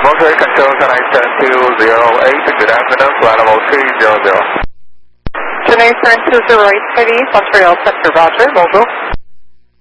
Bonjour, control 97208. Good afternoon, flight level 300. Genève 208 Montreal Center, Roger, bonjour.